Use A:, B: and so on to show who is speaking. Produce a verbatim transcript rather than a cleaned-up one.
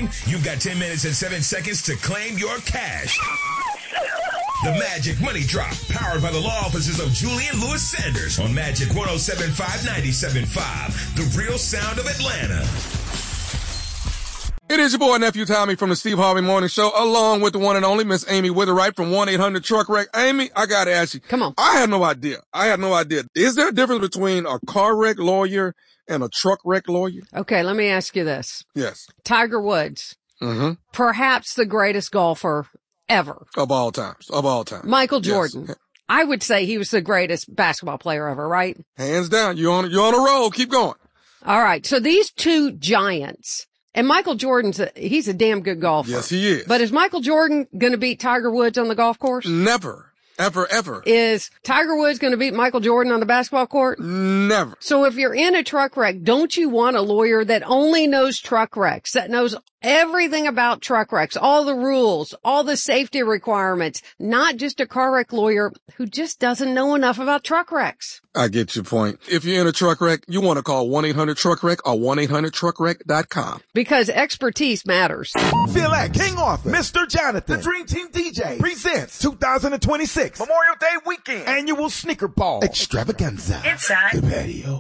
A: winning? You've got ten minutes and seven seconds to claim your cash. The Magic Money Drop, powered by the law offices of Julian Lewis Sanders on Magic one oh seven point five, ninety-seven point five, the real sound of Atlanta.
B: It is your boy, Nephew Tommy from the Steve Harvey Morning Show, along with the one and only Miss Amy Witherite from one eight hundred truck wreck. Amy, I got to ask you.
C: Come on.
B: I had no idea. I had no idea. Is there a difference between a car wreck lawyer and a truck wreck lawyer?
C: Okay, let me ask you this.
B: Yes.
C: Tiger Woods,
B: mm-hmm.
C: perhaps the greatest golfer ever.
B: Of all times. Of all time.
C: Michael Jordan.
B: Yes.
C: I would say he was the greatest basketball player ever, right?
B: Hands down. You're on, you're on a roll. Keep going.
C: All right. So these two giants, and Michael Jordan's, a, he's a damn good golfer.
B: Yes, he is.
C: But is Michael Jordan going to beat Tiger Woods on the golf course?
B: Never. Ever, ever.
C: Is Tiger Woods going to beat Michael Jordan on the basketball court?
B: Never.
C: So if you're in a truck wreck, don't you want a lawyer that only knows truck wrecks, that knows everything about truck wrecks, all the rules, all the safety requirements, not just a car wreck lawyer who just doesn't know enough about truck wrecks?
B: I get your point. If you're in a truck wreck, you want to call one eight hundred truck wreck or one eight hundred truck wreck dot com.
C: Because expertise matters.
D: Phil X, King Arthur, Mister Jonathan, the Dream Team D J presents two thousand twenty-six Memorial Day Weekend Annual Sneaker Ball Extravaganza.
E: Inside
D: the patio.